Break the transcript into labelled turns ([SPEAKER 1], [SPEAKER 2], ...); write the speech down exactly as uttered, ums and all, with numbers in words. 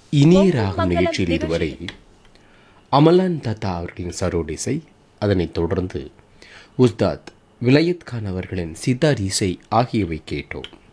[SPEAKER 1] இனிய ராகம் நிகழ்ச்சியில் இதுவரை அமலான் தத்தா அவர்களின் சரோட் இசை, அதனைத் தொடர்ந்து உஸ்தாத் விலையத் கான் அவர்களின் சித்தார் இசை ஆகியவை கேட்டோம்.